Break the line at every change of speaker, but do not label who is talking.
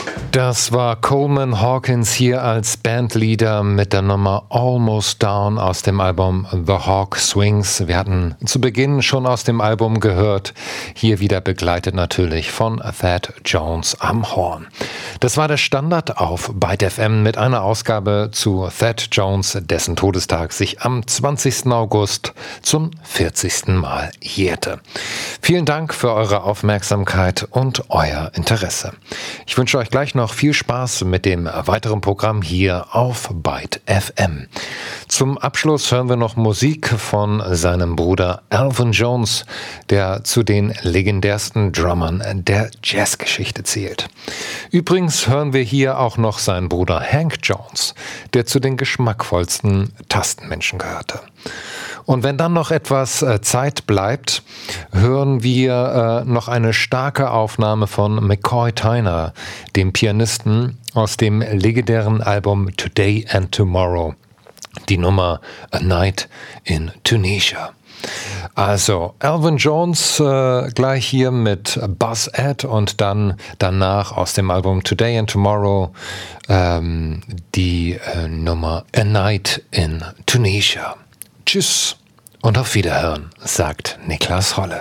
Das war Coleman Hawkins hier als Bandleader mit der Nummer Almost Down aus dem Album The Hawk Swings. Wir hatten zu Beginn schon aus dem Album gehört, hier wieder begleitet natürlich von Thad Jones am Horn. Das war der Standard auf Byte FM mit einer Ausgabe zu Thad Jones, dessen Todestag sich am 20. August zum 40. Mal jährte. Vielen Dank für eure Aufmerksamkeit und euer Interesse. Ich wünsche euch gleich noch viel Spaß mit dem weiteren Programm hier auf Byte FM. Zum Abschluss hören wir noch Musik von seinem Bruder Elvin Jones, der zu den legendärsten Drummern der Jazzgeschichte zählt. Übrigens hören wir hier auch noch seinen Bruder Hank Jones, der zu den geschmackvollsten Tastenmenschen gehörte. Und wenn dann noch etwas Zeit bleibt, hören wir noch eine starke Aufnahme von McCoy Tyner, dem Pianisten aus dem legendären Album Today and Tomorrow, die Nummer A Night in Tunisia. Also Elvin Jones gleich hier mit Buzz Ed und dann danach aus dem Album Today and Tomorrow die Nummer A Night in Tunisia. Tschüss und auf Wiederhören, sagt Niklas Holle.